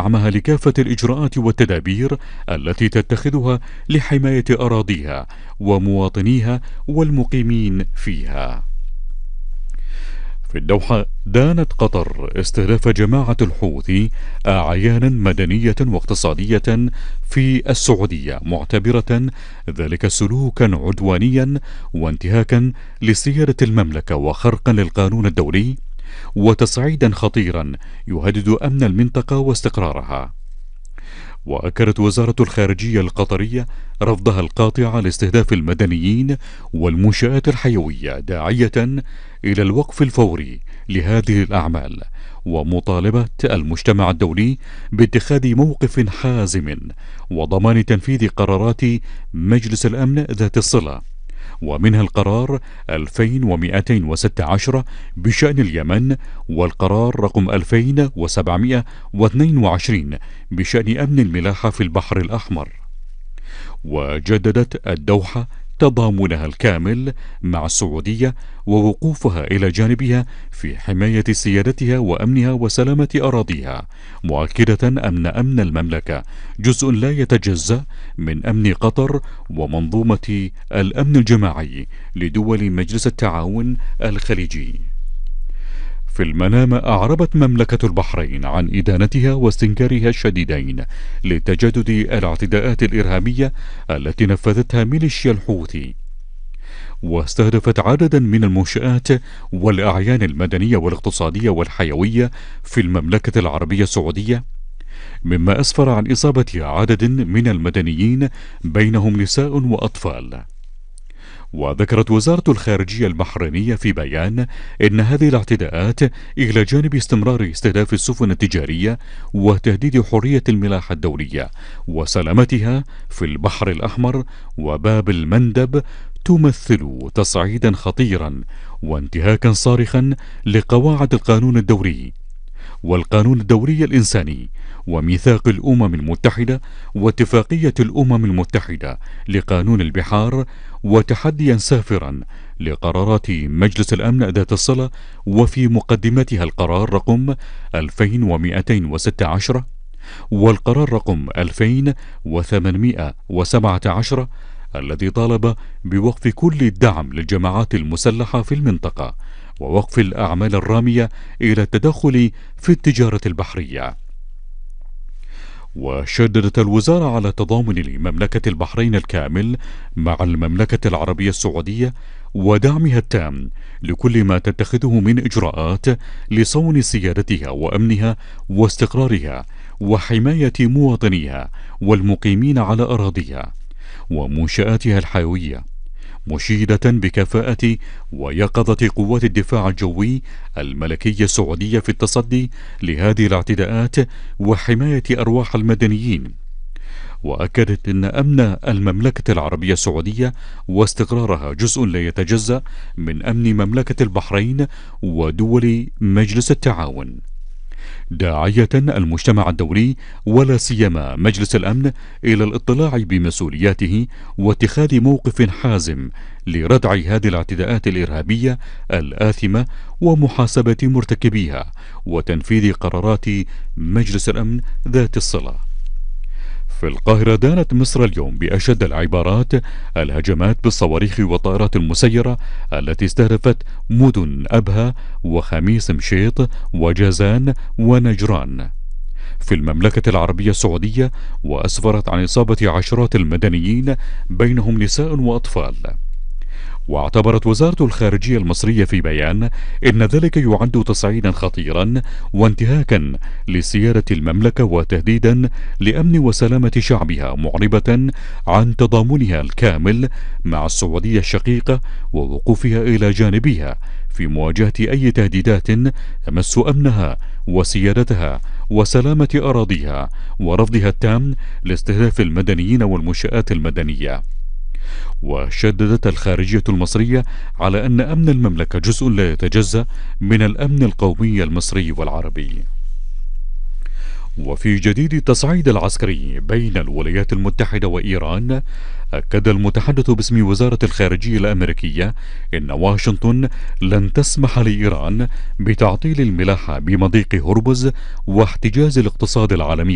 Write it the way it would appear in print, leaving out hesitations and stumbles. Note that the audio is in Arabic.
دعمها لكافة الإجراءات والتدابير التي تتخذها لحماية أراضيها ومواطنيها والمقيمين فيها. في الدوحة دانت قطر استهداف جماعة الحوثي أعيانا مدنية واقتصادية في السعودية، معتبرة ذلك سلوكا عدوانيا وانتهاكا لسيادة المملكة وخرقا للقانون الدولي وتصعيدا خطيرا يهدد أمن المنطقة واستقرارها. وأكدت وزارة الخارجية القطرية رفضها القاطع لاستهداف المدنيين والمنشآت الحيوية، داعية إلى الوقف الفوري لهذه الأعمال ومطالبة المجتمع الدولي باتخاذ موقف حازم وضمان تنفيذ قرارات مجلس الأمن ذات الصلة، ومنها القرار 2216 بشأن اليمن، والقرار رقم 2722 بشأن أمن الملاحة في البحر الأحمر. وجددت الدوحة تضامنها الكامل مع السعودية ووقوفها إلى جانبها في حماية سيادتها وأمنها وسلامة أراضيها، مؤكدة أن أمن المملكة جزء لا يتجزأ من أمن قطر ومنظومة الأمن الجماعي لدول مجلس التعاون الخليجي. في المنام أعربت مملكة البحرين عن إدانتها واستنكارها الشديدين لتجدد الاعتداءات الإرهابية التي نفذتها ميليشيا الحوثي، واستهدفت عددا من المنشآت والأعيان المدنية والاقتصادية والحيوية في المملكة العربية السعودية، مما أسفر عن إصابة عدد من المدنيين بينهم نساء وأطفال. وذكرت وزارة الخارجية البحرينية في بيان إن هذه الاعتداءات إلى جانب استمرار استهداف السفن التجارية وتهديد حرية الملاحة الدولية وسلامتها في البحر الأحمر وباب المندب تمثل تصعيدا خطيرا وانتهاكا صارخا لقواعد القانون الدولي والقانون الدولي الإنساني وميثاق الأمم المتحدة واتفاقية الأمم المتحدة لقانون البحار، وتحديا سافرا لقرارات مجلس الأمن ذات الصلة وفي مقدمتها القرار رقم 2216 والقرار رقم 2817 الذي طالب بوقف كل الدعم للجماعات المسلحة في المنطقة ووقف الأعمال الرامية إلى التدخل في التجارة البحرية. وشددت الوزارة على تضامن لمملكة البحرين الكامل مع المملكة العربية السعودية ودعمها التام لكل ما تتخذه من إجراءات لصون سيادتها وأمنها واستقرارها وحماية مواطنيها والمقيمين على أراضيها ومنشآتها الحيوية، مشيدة بكفاءة ويقظة قوات الدفاع الجوي الملكية السعودية في التصدي لهذه الاعتداءات وحماية أرواح المدنيين. وأكدت أن أمن المملكة العربية السعودية واستقرارها جزء لا يتجزأ من أمن مملكة البحرين ودول مجلس التعاون، داعية المجتمع الدولي ولا سيما مجلس الأمن إلى الاطلاع بمسؤولياته واتخاذ موقف حازم لردع هذه الاعتداءات الإرهابية الآثمة ومحاسبة مرتكبيها وتنفيذ قرارات مجلس الأمن ذات الصلة. في القاهرة دانت مصر اليوم بأشد العبارات الهجمات بالصواريخ والطائرات المسيرة التي استهدفت مدن أبها وخميس مشيط وجازان ونجران في المملكة العربية السعودية، وأسفرت عن إصابة عشرات المدنيين بينهم نساء وأطفال. واعتبرت وزارة الخارجية المصرية في بيان إن ذلك يعد تصعيدا خطيرا وانتهاكا لسيادة المملكة وتهديدا لأمن وسلامة شعبها، معربة عن تضامنها الكامل مع السعودية الشقيقة ووقوفها إلى جانبها في مواجهة أي تهديدات تمس أمنها وسيادتها وسلامة أراضيها، ورفضها التام لاستهداف المدنيين والمنشآت المدنية. وشددت الخارجية المصرية على أن أمن المملكة جزء لا يتجزأ من الأمن القومي المصري والعربي. وفي جديد التصعيد العسكري بين الولايات المتحدة وإيران، أكد المتحدث باسم وزارة الخارجية الأمريكية إن واشنطن لن تسمح لإيران بتعطيل الملاحة بمضيق هرمز واحتجاز الاقتصاد العالمي